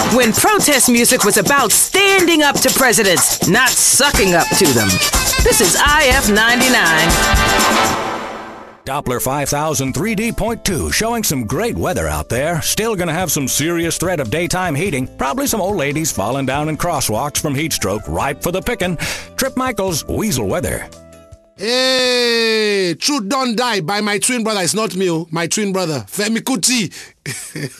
when protest music was about standing up to presidents, not sucking up to them. This is IF 99. Doppler 5000 3D.2 showing some great weather out there. Still gonna have some serious threat of daytime heating. Probably some old ladies falling down in crosswalks from heat stroke, ripe for the picking. Trip Michaels, Weasel Weather. Hey, Truth Don't Die by my twin brother. It's not me, my twin brother, Femi Kuti.